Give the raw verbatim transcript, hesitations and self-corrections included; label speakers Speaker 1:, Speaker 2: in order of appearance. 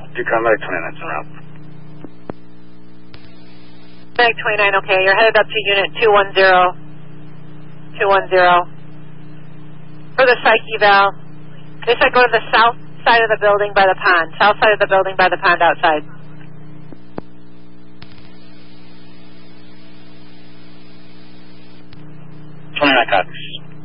Speaker 1: Decon Medic twenty-nine, en route.
Speaker 2: Medic twenty-nine, okay. You're headed up to unit two one zero. two one zero. For the psych eval. They said go to the south side of the building by the pond. South side of the building by the pond outside.
Speaker 1: twenty-nine copies.